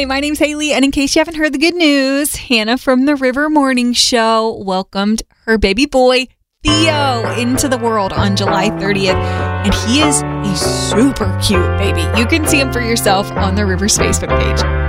Hi, my name's Haley, and in case you haven't heard the good news, Hannah from the River Morning Show welcomed her baby boy, Theo, into the world on July 30th, and he is a super cute baby. You can see him for yourself on the River's Facebook page.